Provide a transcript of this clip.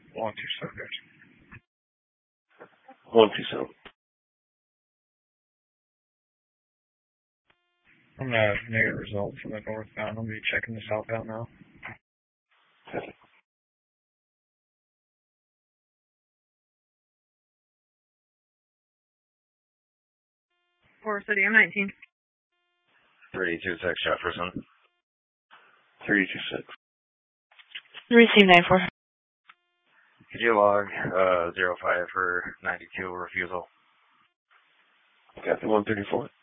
127. 127. I'm going to have negative results from the northbound. I'm going to be checking the southbound now. Okay. Forest City, M19. 326 Jefferson. 326. Receive 94. Could you log 05 for 92 refusal? Got the 134.